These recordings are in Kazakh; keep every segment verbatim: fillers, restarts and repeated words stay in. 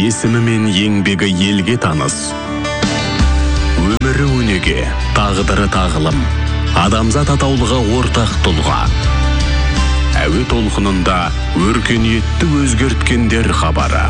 есімі мен еңбегі елге таныс. Өмірі өнеге, тағдыры тағылым, адамзат атаулыға ортақ тұлға. Әуе толқынында өркениетті өзгерткендер хабары.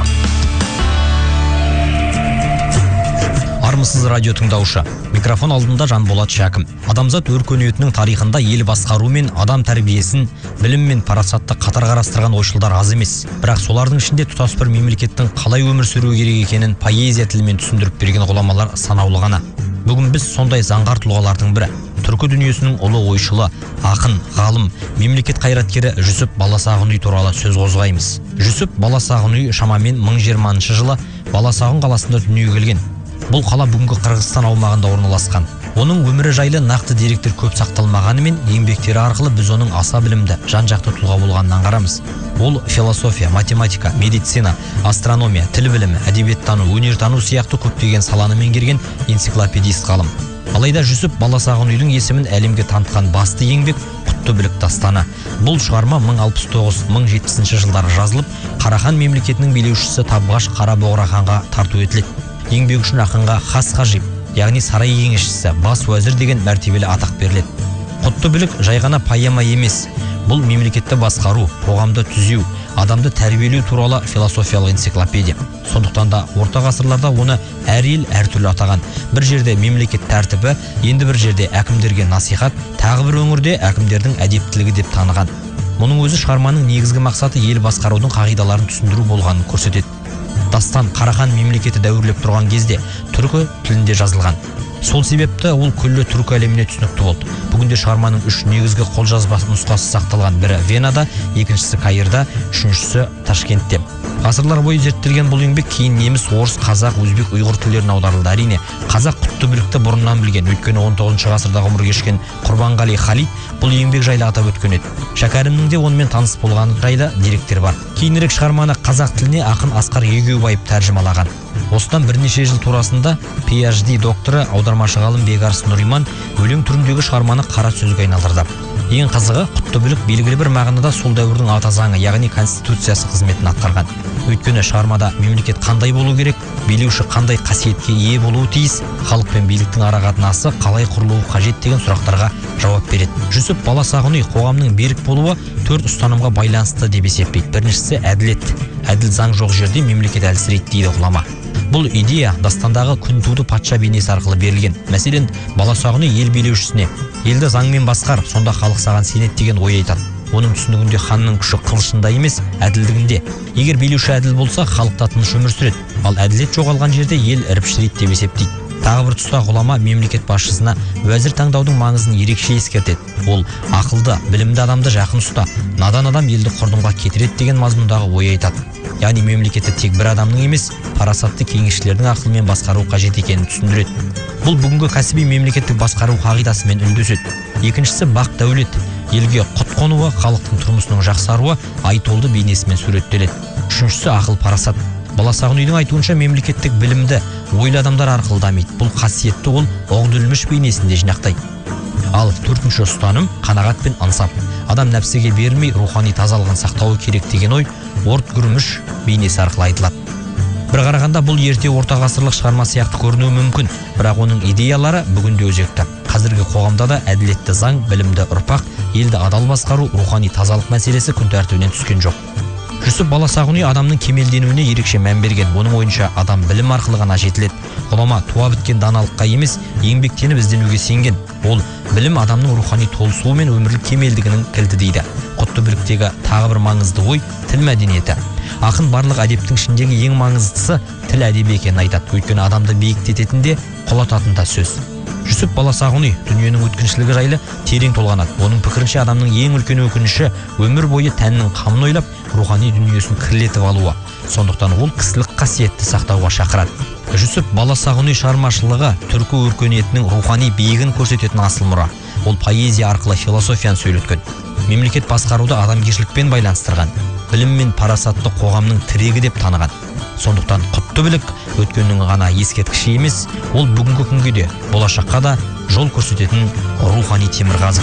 Армысыз радио тыңдаушы. Микрофон алдында Жанболат Шәкім. Адамзат өркениетінің тарихында ел басқару мен адам тәрбиесін, білім мен парасатты қатар қарастырған ойшылдар аз емес. Бірақ солардың ішінде тұтас бір мемлекеттің қалай өмір сүру керек екенін поэзия тілімен түсіндіріп берген ғұламалар санаулы ғана. Бүгін біз сондай заңғар тұлғалардың бірі, түркі дүниесінің ұлы ойшылы, ақын, ғалым, мемлекет қайраткері Жүсіп Баласағұн туралы сөз қозғаймыз. Жүсіп Баласағұн шамамен мың жиырмасыншы жылы Баласағұн қаласында дүниеге келген. Бұл қала бүгінгі Қырғызстан аумағында орналасқан. Оның өмірі жайлы нақты деректер көп сақталмағанымен, еңбектері арқылы біз оның аса білімді, жан-жақты тұлға болғанын аңғарамыз. Ол философия, математика, медицина, астрономия, тіл білімі, әдебиеттану, өнертану сияқты көптеген саланы меңгерген энциклопедист ғалым. Алайда Жүсіп Баласағұнның есімін әлемге танытқан басты еңбек Құтты білік дастаны. Бұл шығарма мың алпыс тоғыз мың жетпісінші жылдары жазылып, Қарахан мемлекетінің билеушісі Табғаш Қарабоғра ханға тарту етіледі. Еңбек үшін ақынға хас қажип, яғни сарай кеңесшісі, бас уәзір деген мәртебелі атақ беріледі. Құтты білік жай ғана поэма емес. Бұл мемлекетті басқару, қоғамды түзеу, адамды тәрбиелеу туралы философиялық энциклопедия. Сондықтан да орта ғасырларда оны әр ел әртүрлі атаған. Бір жерде мемлекет тәртібі, енді бір жерде әкімдерге насихат, тағы бір өңірде әкімдердің әдептілігі деп таныған. Мұның өзі шығарманың негізгі мақсаты ел басқарудың қағидаларын түсіндіру болғанын көрсетеді. Дастан Қарахан мемлекеті дәуірлеп тұрған кезде түркі тілінде жазылған. Сол себепті ол күллі түркі әлеміне түсінікті болды. Бүгінде шығарманың үш негізгі қолжазба нұсқасы сақталған. Бірі Венада, екіншісі Каирда, үшіншісі Ташкентте. Ғасырлар бойы зерттелген бұл еңбек кейін неміс, орыс, қазақ, өзбек, ұйғыр тілдеріне аударылды. Әрине, қазақ Құтты білікті бұрыннан білген, өйткені он тоғызыншы ғасырда ғұмыр кешкен Құрбанғали Халид бұл еңбек жайлы атап өткен еді. Шәкәрімнің де онымен таныс болғаны жайлы деректер бар. Кейінірек шығарманы қазақ тіліне ақын Асқар Егеубаев тәржімалаған. Осыдан бірнеше жыл турасында пи эйч ди докторы аудармашы ғалым Бекарыс Нұриман өлең түріндегі шығарманы қара сөзге айналдырды. Ең қызығы, Құтты білік белгілі бір мағынада сол дәуірдің ата заңы, яғни конституциясы қызметін атқарған. Өйткені шығармада мемлекет қандай болу керек, билеуші қандай қасиетке ие болуы тиіс, халық пен биліктің арақатынасы қалай құрылуы қажет деген сұрақтарға жауап береді. Жүсіп Баласағұн қоғамның берік болуы төрт ұстанымға байланысты деп есептейді. Біріншісі әділет. Әділ заң жоқ жерде мемлекет әлсірейді дейді ғұлама. Бұл идея дастандағы күнтуды патша бейнесі арқылы берілген. Мәселен, Баласағұн ел билеушісіне елді заңмен басқар, сонда халық саған сенеді деген ой айтады. Оның түсінігінде ханның күші қылышында емес, әділдігінде. Егер билеуші әділ болса, халықта тыныш өмір сүреді. Ал әділет жоғалған жерде ел іріп-шірейді деп есептейді. Тағы бір тұста ғұлама мемлекет басшысына уәзір таңдаудың маңызын ерекше ескертеді. Ол ақылды, білімді адамды жақын ұста, надан адам елді құрдымға кетіреді деген мазмұндағы ой айтады. Яғни мемлекетті тек бір адамның емес, парасатты кеңесшілердің ақылымен басқару қажет екенін түсіндіреді. Бұл бүгінгі кәсіби мемлекеттік басқару қағидасымен үндеседі. Екіншісі бақ дәулет. Елге құт қонуы, халықтың тұрмысының жақсаруы айтолды бейнесімен суреттеледі. Үшіншісі ақыл парасат. Баласағұнның айтуынша мемлекеттік білімді ойлы адамдар арқылы дамиды. Бұл қасиетті ол оғдүлміш бейнесінде жинақтайды. Ал төртінші ұстаным қанағат пен ынсап. Адам нәпсіге бермей рухани тазалығын сақтауы керек деген ой орт күрміш бейнесі арқылы айтылады. Бір қарағанда бұл ерте орта ғасырлық шығарма сияқты көрінуі мүмкін, бірақ оның идеялары бүгінде өзекті. Қазіргі қоғамда да әділетті заң, білімді ұрпақ, елді адал басқару, рухани тазалық мәселесі күн тәртібінен түскен жоқ. Жүсіп Баласағұн адамның кемелденуіне ерекше мән берген. Оның ойынша адам білім арқылы ғана жетіледі. Ғұлама туа біткен даналыққа емес, еңбектеніп ізденуге сенген. Ол білім адамның рухани толысуы мен өмірлік кемелдігінің кілті дейді. Құтты біліктегі тағы бір маңызды ой тіл мәдениеті. Ақын барлық әдептің ішіндегі ең маңыздысы тіл әдебі екенін айтады. Өйткені адамды биіктететін де, құлататын да сөз. Жүсіп Баласағұн дүниенің өткіншілігі жайлы терең толғанады. Оның пікірінше адамның ең үлкен өкініші өмір бойы тәннің қамын ойлап, рухани дүниесін кірлетіп алуы. Сондықтан ол кісілік қасиетті сақтауға шақырады. Жүсіп Баласағұн шығармашылығы түркі өркениетінің рухани биігін көрсететін асыл мұра. Ол поэзия арқылы философияны сөйлеткен. Мемлекет басқаруды адамгершілікпен байланыстырған. Білім мен парасатты қоғамның тірегі деп таныған. Сондықтан Құтты білік өткеннің ғана ескерткіші емес, ол бүгінгі күнге де, болашаққа да жол көрсететін рухани темірқазық.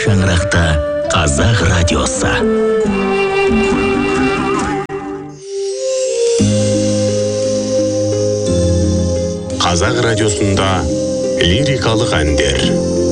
шаңырақта Қазақ радиосы. Қазақ радиосында лирикалық әндер.